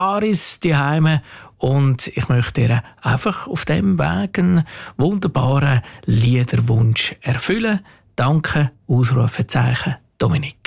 Aris die Heime und ich möchte dir einfach auf dem Weg einen wunderbaren Liederwunsch erfüllen. Danke, Ausrufezeichen, Dominik.